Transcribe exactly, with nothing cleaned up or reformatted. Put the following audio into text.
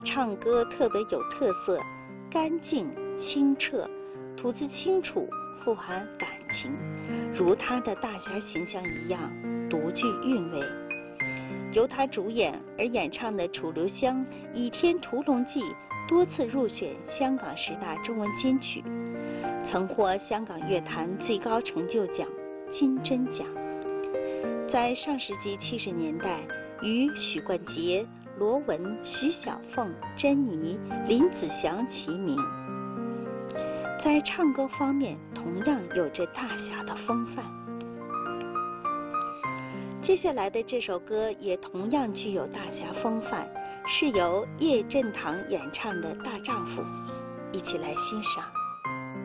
唱歌特别有特色，干净清澈，吐字清楚，富含感情，如他的大侠形象一样独具韵味。由他主演而演唱的《楚留香》《倚天屠龙记》多次入选香港十大中文金曲，曾获香港乐坛最高成就奖金针奖。在上世纪七十年代，与许冠杰、罗文、徐小凤、珍妮、林子祥齐名，在唱歌方面同样有着大侠的风范。接下来的这首歌也同样具有大侠风范，是由叶振棠演唱的《大丈夫》，一起来欣赏。